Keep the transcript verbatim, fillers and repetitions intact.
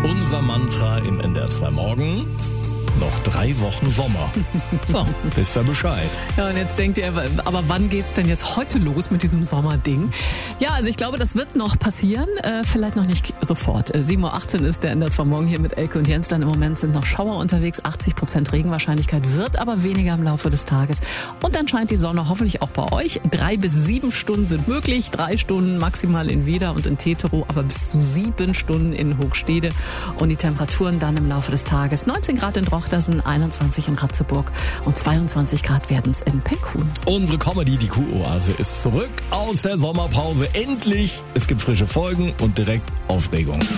Unser Mantra im N D R zwei Morgen. Noch drei Wochen Sommer. So, wisst ihr Bescheid. Ja, und jetzt denkt ihr, aber wann geht's denn jetzt heute los mit diesem Sommerding? Ja, also ich glaube, das wird noch passieren. Äh, vielleicht noch nicht sofort. Äh, sieben Uhr achtzehn ist der N D R zwei Morgen hier mit Elke und Jens. Dann im Moment sind noch Schauer unterwegs. achtzig Prozent Regenwahrscheinlichkeit, wird aber weniger im Laufe des Tages. Und dann scheint die Sonne hoffentlich auch bei euch. Drei bis sieben Stunden sind möglich. Drei Stunden maximal in Weeder und in Tetero, aber bis zu sieben Stunden in Hochstede. Und die Temperaturen dann im Laufe des Tages. neunzehn Grad in Drochtersen, einundzwanzig in Ratzeburg und zweiundzwanzig Grad werden es in Penghuhn. Unsere Comedy, die Kuh-Oase, ist zurück aus der Sommerpause. Endlich! Es gibt frische Folgen und direkt Aufregung.